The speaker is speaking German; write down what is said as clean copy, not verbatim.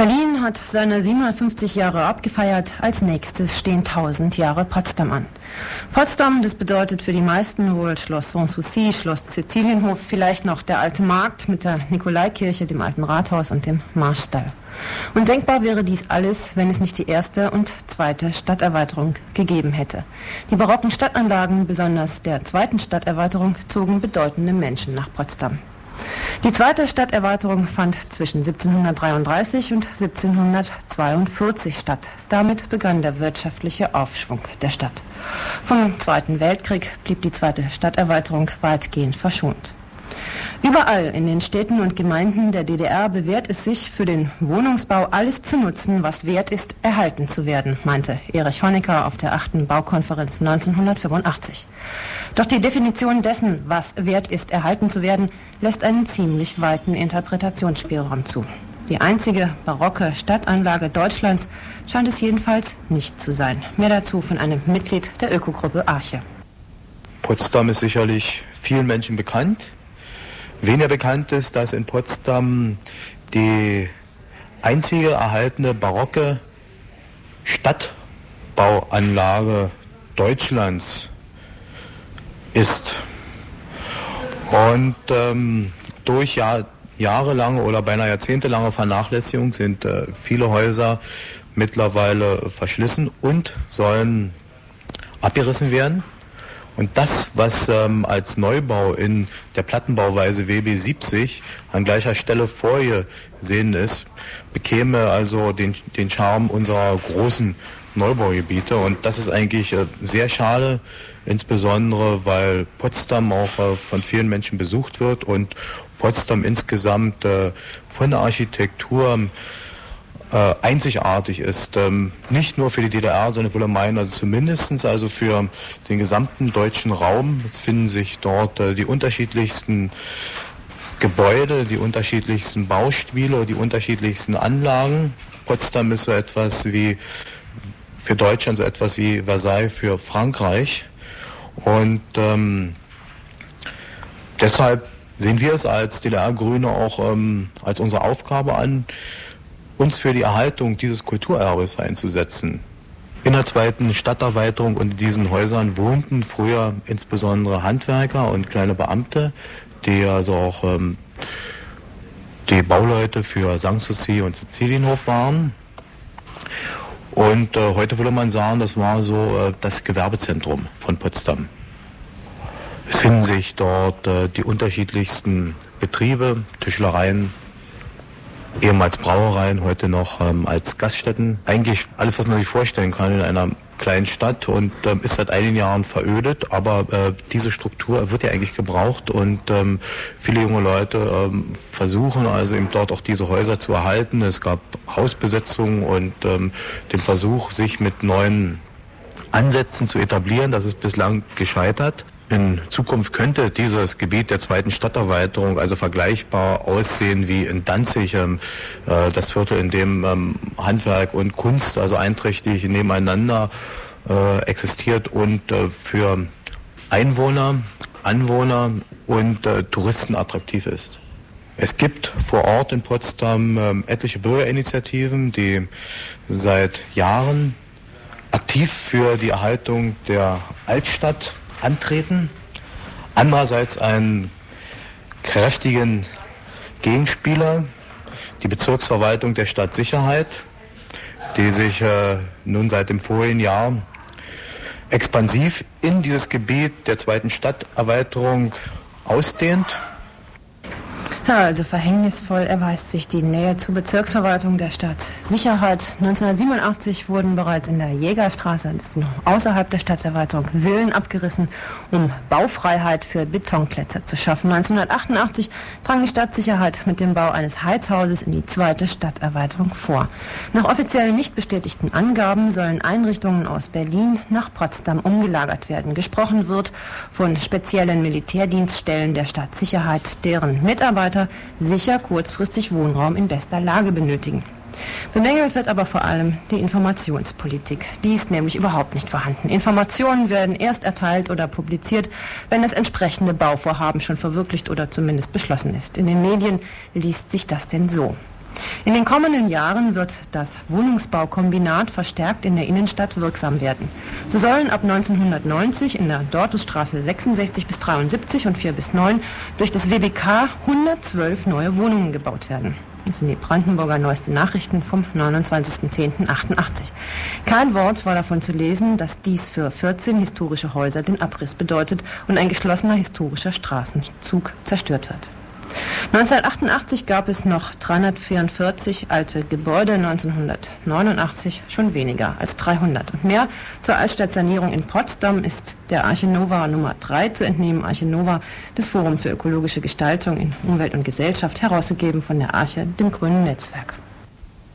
Berlin hat seine 750 Jahre abgefeiert, als nächstes stehen 1000 Jahre Potsdam an. Potsdam, das bedeutet für die meisten wohl Schloss Sanssouci, Schloss Cäcilienhof, vielleicht noch der alte Markt mit der Nikolaikirche, dem alten Rathaus und dem Marstall. Und denkbar wäre dies alles, wenn es nicht die erste und zweite Stadterweiterung gegeben hätte. Die barocken Stadtanlagen, besonders der zweiten Stadterweiterung, zogen bedeutende Menschen nach Potsdam. Die zweite Stadterweiterung fand zwischen 1733 und 1742 statt. Damit begann der wirtschaftliche Aufschwung der Stadt. Vom Zweiten Weltkrieg blieb die zweite Stadterweiterung weitgehend verschont. Überall in den Städten und Gemeinden der DDR bewährt es sich, für den Wohnungsbau alles zu nutzen, was wert ist, erhalten zu werden, meinte Erich Honecker auf der 8. Baukonferenz 1985. Doch die Definition dessen, was wert ist, erhalten zu werden, lässt einen ziemlich weiten Interpretationsspielraum zu. Die einzige barocke Stadtanlage Deutschlands scheint es jedenfalls nicht zu sein. Mehr dazu von einem Mitglied der Ökogruppe Arche. Potsdam ist sicherlich vielen Menschen bekannt. Weniger bekannt ist, dass in Potsdam die einzige erhaltene barocke Stadtbauanlage Deutschlands ist. Und durch jahrelange oder beinahe jahrzehntelange Vernachlässigung sind viele Häuser mittlerweile verschlissen und sollen abgerissen werden. Und das, was als Neubau in der Plattenbauweise WB 70 an gleicher Stelle vorgesehen ist, bekäme also den Charme unserer großen Neubaugebiete. Und das ist eigentlich sehr schade, insbesondere weil Potsdam auch von vielen Menschen besucht wird und Potsdam insgesamt von der Architektur einzigartig ist, nicht nur für die DDR, sondern für meinen, also zumindest also für den gesamten deutschen Raum. Es finden sich dort die unterschiedlichsten Gebäude, die unterschiedlichsten Baustile, die unterschiedlichsten Anlagen. Potsdam ist so etwas wie für Deutschland so etwas wie Versailles für Frankreich. Und deshalb sehen wir es als DDR-Grüne auch als unsere Aufgabe an, uns für die Erhaltung dieses Kulturerbes einzusetzen. In der zweiten Stadterweiterung und in diesen Häusern wohnten früher insbesondere Handwerker und kleine Beamte, die also auch die Bauleute für Sanssouci und Cäcilienhof waren. Und heute würde man sagen, das war so das Gewerbezentrum von Potsdam. Es finden sich dort die unterschiedlichsten Betriebe, Tischlereien, ehemals Brauereien, heute noch als Gaststätten. Eigentlich alles, was man sich vorstellen kann in einer kleinen Stadt und ist seit einigen Jahren verödet, aber diese Struktur wird ja eigentlich gebraucht und viele junge Leute versuchen also eben dort auch diese Häuser zu erhalten. Es gab Hausbesetzungen und den Versuch, sich mit neuen Ansätzen zu etablieren. Das ist bislang gescheitert. In Zukunft könnte dieses Gebiet der zweiten Stadterweiterung also vergleichbar aussehen wie in Danzig, das Viertel, in dem Handwerk und Kunst also einträchtig nebeneinander existiert und für Einwohner, Anwohner und Touristen attraktiv ist. Es gibt vor Ort in Potsdam etliche Bürgerinitiativen, die seit Jahren aktiv für die Erhaltung der Altstadt antreten, andererseits einen kräftigen Gegenspieler, die Bezirksverwaltung der Stadtsicherheit, die sich nun seit dem vorigen Jahr expansiv in dieses Gebiet der zweiten Stadterweiterung ausdehnt. Ja, also verhängnisvoll erweist sich die Nähe zur Bezirksverwaltung der Stadt Sicherheit. 1987 wurden bereits in der Jägerstraße, das ist noch außerhalb der Stadterweiterung, Villen abgerissen, um Baufreiheit für Betonklötze zu schaffen. 1988 drang die Stadtsicherheit mit dem Bau eines Heizhauses in die zweite Stadterweiterung vor. Nach offiziell nicht bestätigten Angaben sollen Einrichtungen aus Berlin nach Potsdam umgelagert werden. Gesprochen wird von speziellen Militärdienststellen der Stadtsicherheit, deren Mitarbeiter sicher kurzfristig Wohnraum in bester Lage benötigen. Bemängelt wird aber vor allem die Informationspolitik. Die ist nämlich überhaupt nicht vorhanden. Informationen werden erst erteilt oder publiziert, wenn das entsprechende Bauvorhaben schon verwirklicht oder zumindest beschlossen ist. In den Medien liest sich das denn so: In den kommenden Jahren wird das Wohnungsbaukombinat verstärkt in der Innenstadt wirksam werden. So sollen ab 1990 in der Dortusstraße 66 bis 73 und 4 bis 9 durch das WBK 112 neue Wohnungen gebaut werden. Das sind die Brandenburger Neueste Nachrichten vom 29.10.88. Kein Wort war davon zu lesen, dass dies für 14 historische Häuser den Abriss bedeutet und ein geschlossener historischer Straßenzug zerstört wird. 1988 gab es noch 344 alte Gebäude, 1989 schon weniger als 300. Und mehr zur Altstadtsanierung in Potsdam ist der Arche Nova Nummer 3 zu entnehmen. Arche Nova, das Forum für ökologische Gestaltung in Umwelt und Gesellschaft, herausgegeben von der Arche, dem Grünen Netzwerk.